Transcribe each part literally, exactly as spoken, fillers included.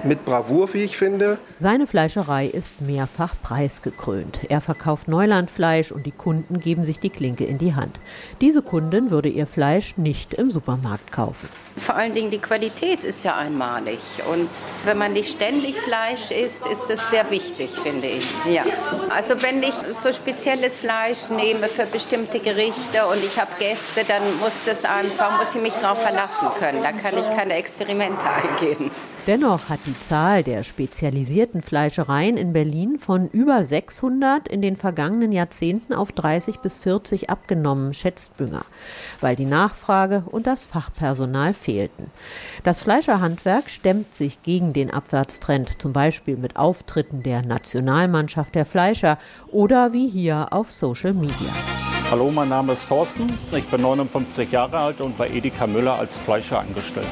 mit Bravour, wie ich finde. Seine Fleischerei ist mehrfach preisgekrönt. Er verkauft Neulandfleisch und die Kunden geben sich die Klinke in die Hand. Diese Kundin würde ihr Fleisch nicht im Supermarkt kaufen. Vor allen Dingen die Qualität ist ja einmalig. Und wenn man nicht ständig Fleisch isst, ist das sehr wichtig, finde ich. Ja. Also wenn ich so spezielles Fleisch nehme für bestimmte Gerichte und ich habe Gäste, dann muss das einfach, muss ich mich darauf verlassen können. Da kann ich keine Experimente eingehen. Dennoch hat die Zahl der spezialisierten Fleischereien in Berlin von über sechshundert in den vergangenen Jahrzehnten auf dreißig bis vierzig abgenommen, schätzt Bünger, weil die Nachfrage und das Fachpersonal fehlten. Das Fleischerhandwerk stemmt sich gegen den Abwärtstrend, zum Beispiel mit Auftritten der Nationalmannschaft der Fleischer oder wie hier auf Social Media. Hallo, mein Name ist Thorsten, ich bin neunundfünfzig Jahre alt und bei Edeka Müller als Fleischer angestellt.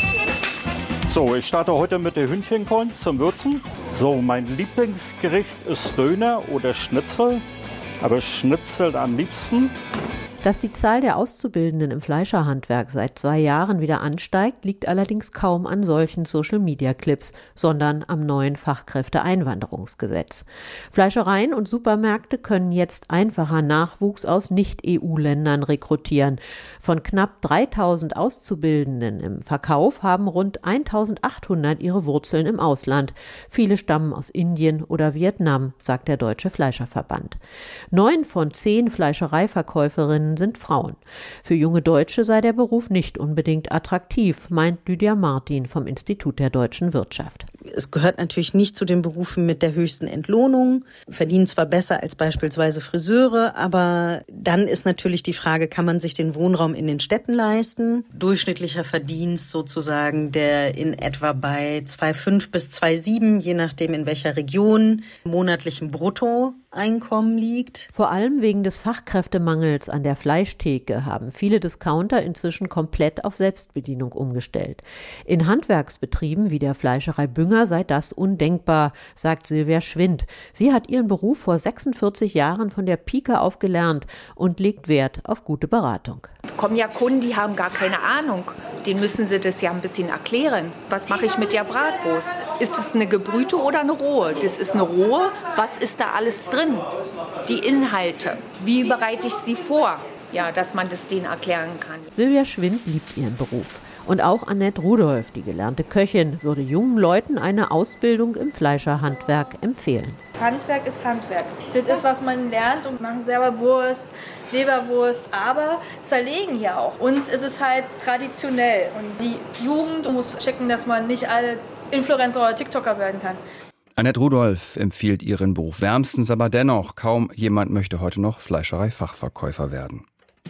So, ich starte heute mit der Hühnchenkeulen zum Würzen. So, mein Lieblingsgericht ist Döner oder Schnitzel, aber Schnitzel am liebsten. Dass die Zahl der Auszubildenden im Fleischerhandwerk seit zwei Jahren wieder ansteigt, liegt allerdings kaum an solchen Social-Media-Clips, sondern am neuen Fachkräfteeinwanderungsgesetz. Fleischereien und Supermärkte können jetzt einfacher Nachwuchs aus Nicht-E U-Ländern rekrutieren. Von knapp dreitausend Auszubildenden im Verkauf haben rund eintausendachthundert ihre Wurzeln im Ausland. Viele stammen aus Indien oder Vietnam, sagt der Deutsche Fleischerverband. Neun von zehn Fleischereiverkäuferinnen sind Frauen. Für junge Deutsche sei der Beruf nicht unbedingt attraktiv, meint Lydia Martin vom Institut der deutschen Wirtschaft. Es gehört natürlich nicht zu den Berufen mit der höchsten Entlohnung, verdienen zwar besser als beispielsweise Friseure, aber dann ist natürlich die Frage, kann man sich den Wohnraum in den Städten leisten? Durchschnittlicher Verdienst sozusagen, der in etwa bei zwei Komma fünf bis zwei Komma sieben, je nachdem in welcher Region, monatlichem Bruttoeinkommen liegt. Vor allem wegen des Fachkräftemangels an der Fleischtheke haben viele Discounter inzwischen komplett auf Selbstbedienung umgestellt. In Handwerksbetrieben wie der Fleischerei Bünger sei das undenkbar, sagt Silvia Schwind. Sie hat ihren Beruf vor sechsundvierzig Jahren von der Pike auf gelernt und legt Wert auf gute Beratung. Kommen ja Kunden, die haben gar keine Ahnung. Denen müssen sie das ja ein bisschen erklären. Was mache ich mit der Bratwurst? Ist es eine gebrühte oder eine rohe? Das ist eine rohe. Was ist da alles drin? Die Inhalte. Wie bereite ich sie vor? Ja, dass man das denen erklären kann. Silvia Schwind liebt ihren Beruf. Und auch Annette Rudolph, die gelernte Köchin, würde jungen Leuten eine Ausbildung im Fleischerhandwerk empfehlen. Handwerk ist Handwerk. Das ist, was man lernt und man selber Wurst, Leberwurst, aber zerlegen hier auch. Und es ist halt traditionell. Und die Jugend muss checken, dass man nicht alle Influencer oder TikToker werden kann. Annette Rudolph empfiehlt ihren Beruf wärmstens, aber dennoch, kaum jemand möchte heute noch Fleischerei-Fachverkäufer werden.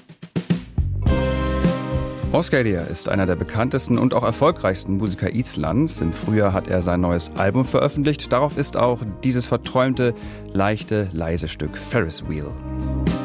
Horst Geidier ist einer der bekanntesten und auch erfolgreichsten Musiker Islands. Im Frühjahr hat er sein neues Album veröffentlicht. Darauf ist auch dieses verträumte, leichte, leise Stück Ferris Wheel.